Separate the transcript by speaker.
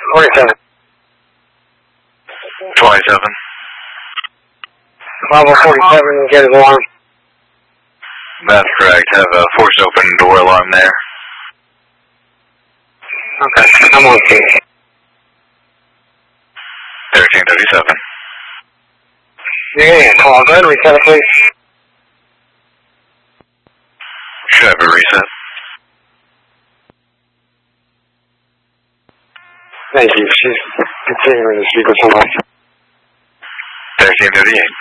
Speaker 1: 47.
Speaker 2: 27.
Speaker 1: Bravo 47, get his alarm.
Speaker 2: That's correct. Have a forced open door alarm there.
Speaker 1: Okay, I'm on scene.
Speaker 2: 1337.
Speaker 1: You're getting a call. Go ahead and reset it, please.
Speaker 2: Should have a reset.
Speaker 1: Thank you. She's continuing to speak with someone.
Speaker 2: 1338.